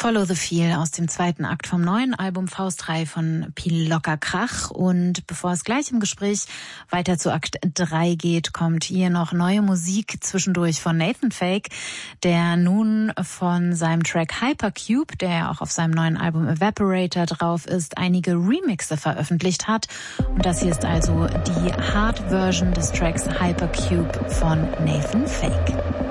Follow the Feel aus dem zweiten Akt vom neuen Album Faust 3 von Piel Locker Krach. Und bevor es gleich im Gespräch weiter zu Akt 3 geht, kommt hier noch neue Musik zwischendurch von Nathan Fake, der nun von seinem Track Hypercube, der auch auf seinem neuen Album Evaporator drauf ist, einige Remixe veröffentlicht hat. Und das hier ist also die Hard-Version des Tracks Hypercube von Nathan Fake.